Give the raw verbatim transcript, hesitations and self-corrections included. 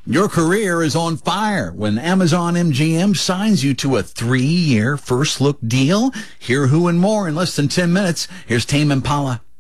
Your career is on fire when Amazon M G M signs you to a three-year first look deal. Hear who and more in less than ten minutes. Here's Tame Impala.